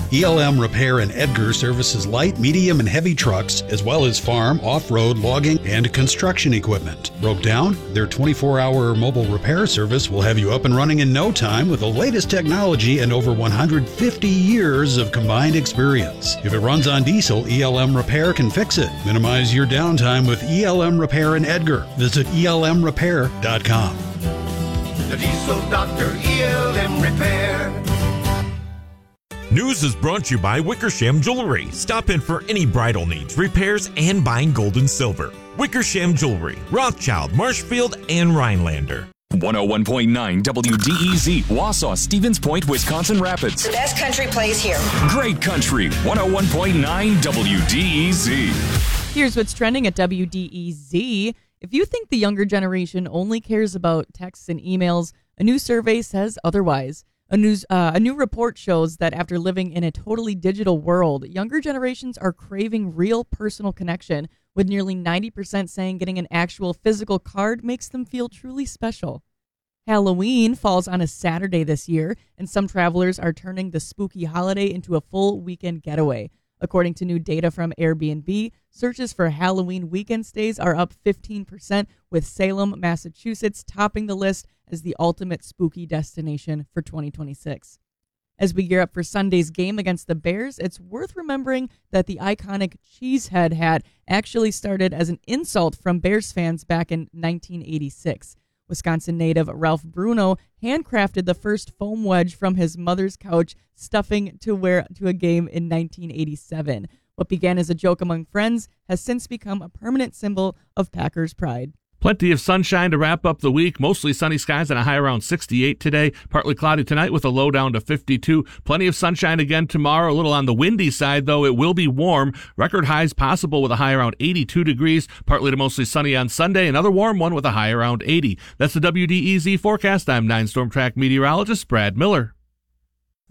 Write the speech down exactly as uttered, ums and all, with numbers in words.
E L M Repair in Edgar services light, medium, and heavy trucks, as well as farm, off-road, logging, and construction equipment. Broke down? Their twenty-four hour mobile repair service will have you up and running in no time with the latest technology and over one hundred fifty years of combined experience. If it runs on diesel, E L M Repair can fix it. Minimize your downtime with E L M Repair in Edgar. Visit E L M repair dot com. The Diesel Doctor, E L M Repair. News is brought to you by Wickersham Jewelry. Stop in for any bridal needs, repairs, and buying gold and silver. Wickersham Jewelry, Rothschild, Marshfield, and Rhinelander. one oh one point nine W D E Z, Wausau, Stevens Point, Wisconsin Rapids. The best country plays here. Great country, one oh one point nine W D E Z. Here's what's trending at W D E Z. If you think the younger generation only cares about texts and emails, a new survey says otherwise. A, news, uh, a new report shows that after living in a totally digital world, younger generations are craving real personal connection, with nearly ninety percent saying getting an actual physical card makes them feel truly special. Halloween falls on a Saturday this year, and some travelers are turning the spooky holiday into a full weekend getaway. According to new data from Airbnb, searches for Halloween weekend stays are up fifteen percent, with Salem, Massachusetts topping the list as the ultimate spooky destination for twenty twenty-six. As we gear up for Sunday's game against the Bears, it's worth remembering that the iconic Cheesehead hat actually started as an insult from Bears fans back in nineteen eighty-six. Wisconsin native Ralph Bruno handcrafted the first foam wedge from his mother's couch stuffing to wear to a game in nineteen eighty-seven. What began as a joke among friends has since become a permanent symbol of Packers pride. Plenty of sunshine to wrap up the week. Mostly sunny skies and a high around sixty-eight today. Partly cloudy tonight with a low down to fifty-two. Plenty of sunshine again tomorrow. A little on the windy side, though. It will be warm. Record highs possible with a high around eighty-two degrees. Partly to mostly sunny on Sunday. Another warm one with a high around eighty. That's the W D E Z forecast. I'm nine Storm Track meteorologist Brad Miller.